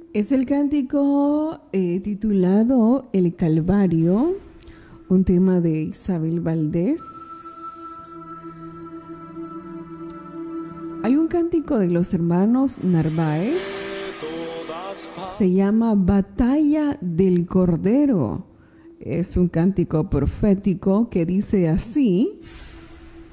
Es el cántico titulado El Calvario, un tema de Isabel Valdés. Hay un cántico de los hermanos Narváez, se llama Batalla del Cordero. Es un cántico profético que dice así: